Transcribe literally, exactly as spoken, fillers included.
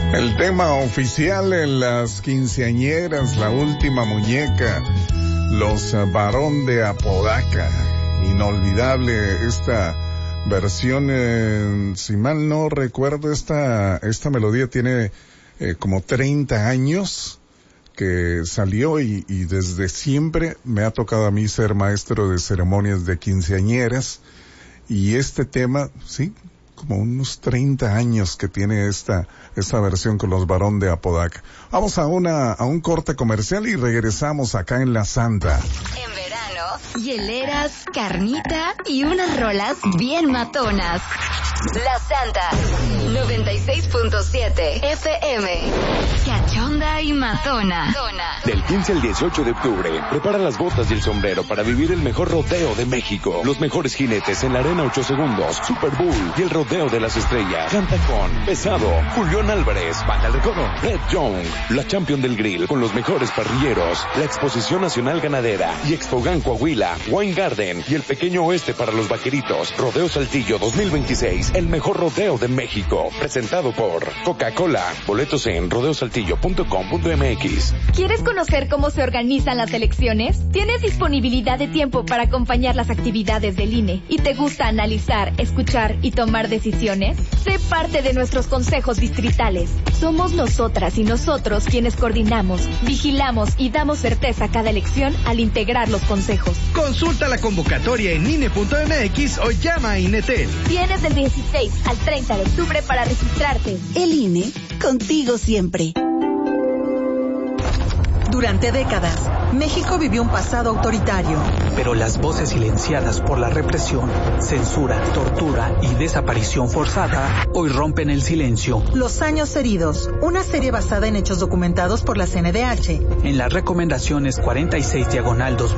El tema oficial en las quinceañeras, la última muñeca, los Barón de Apodaca. Inolvidable esta versión, eh, si mal no recuerdo, esta, esta melodía tiene eh, como treinta años que salió y, y desde siempre me ha tocado a mí ser maestro de ceremonias de quinceañeras y este tema, sí, como unos treinta años que tiene esta esta versión con los Barón de Apodaca. Vamos a una a un corte comercial y regresamos acá en La Santa. En verano, hieleras, carnita y unas rolas bien matonas. La Santa, noventa y seis punto siete F M. Cachonda y matona. Del quince al dieciocho de octubre, prepara las botas y el sombrero para vivir el mejor rodeo de México. Los mejores jinetes en la arena ocho segundos, Super Bull y el rodeo de las estrellas. Canta con Pesado, Julián Álvarez, Baja el Recodo, Red Young, la Champion del Grill con los mejores parrilleros, la Exposición Nacional Ganadera y Expogan Coahuila, Wine Garden y el Pequeño Oeste para los vaqueritos. Rodeo Saltillo dos mil veintiséis, el mejor rodeo de México. Presentado por Coca-Cola. Boletos en rodeo saltillo punto com punto m x. ¿Quieres conocer cómo se organizan las elecciones? ¿Tienes disponibilidad de tiempo para acompañar las actividades del I N E? ¿Y te gusta analizar, escuchar y tomar decisiones? Sé parte de nuestros consejos distritales. Somos nosotras y nosotros quienes coordinamos, vigilamos y damos certeza a cada elección al integrar los consejos. Consulta la convocatoria en I N E punto m x o llama a INETEL. Tienes del dieciséis al treinta de octubre para registrarte. El I N E, contigo siempre. Durante décadas, México vivió un pasado autoritario. Pero las voces silenciadas por la represión, censura, tortura y desaparición forzada hoy rompen el silencio. Los años heridos, una serie basada en hechos documentados por la C N D H. En las recomendaciones cuarenta y seis diagonal dos